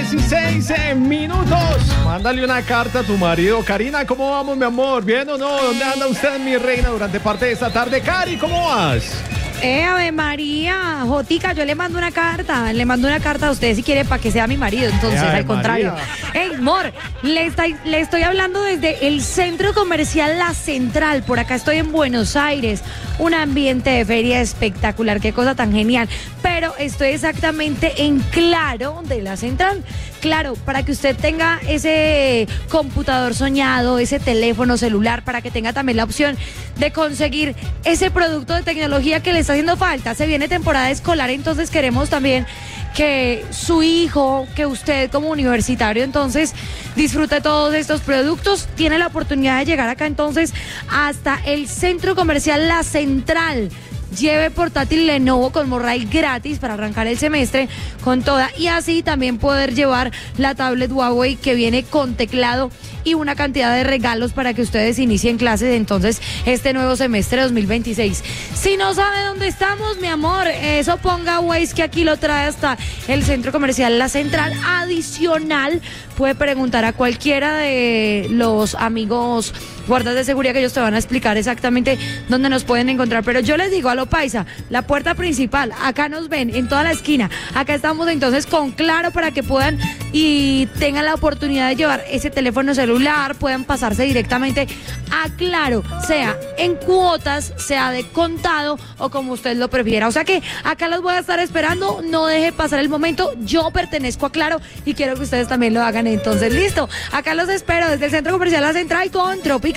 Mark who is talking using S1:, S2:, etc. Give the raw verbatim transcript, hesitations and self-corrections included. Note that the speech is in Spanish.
S1: dieciséis minutos. Mándale una carta a tu marido. Karina, ¿cómo vamos, mi amor? ¿Bien o no? ¿Dónde anda usted, mi reina, durante parte de esta tarde? Cari, ¿cómo vas?
S2: Eh, Ave María, Jotica, yo le mando una carta, le mando una carta a usted si quiere para que sea mi marido, entonces,
S1: Eh,
S2: al contrario. Hey, amor, le, está- le estoy hablando desde el Centro Comercial La Central, por acá estoy en Buenos Aires, un ambiente de feria espectacular, qué cosa tan genial, pero estoy exactamente en Claro de La Central. Claro, para que usted tenga ese computador soñado, ese teléfono celular, para que tenga también la opción de conseguir ese producto de tecnología que le está haciendo falta. Se viene temporada escolar, entonces queremos también que su hijo, que usted como universitario, entonces disfrute todos estos productos. Tiene la oportunidad de llegar acá entonces hasta el Centro Comercial La Central. Lleve portátil Lenovo con Morral gratis para arrancar el semestre con toda, y así también poder llevar la tablet Huawei que viene con teclado y una cantidad de regalos para que ustedes inicien clases entonces este nuevo semestre dos mil veintiséis. Si no sabe dónde estamos, mi amor, eso ponga Waze que aquí lo trae hasta el Centro Comercial La Central. Adicional, puede preguntar a cualquiera de los amigos guardas de seguridad que ellos te van a explicar exactamente dónde nos pueden encontrar. Pero yo les digo a lo paisa, la puerta principal, acá nos ven en toda la esquina, acá estamos entonces con Claro para que puedan y tengan la oportunidad de llevar ese teléfono celular, puedan pasarse directamente a Claro, sea en cuotas, sea de contado o como usted lo prefiera. O sea que acá los voy a estar esperando, no deje pasar el momento, yo pertenezco a Claro y quiero que ustedes también lo hagan. Entonces listo, acá los espero desde el Centro Comercial La Central con Tropical.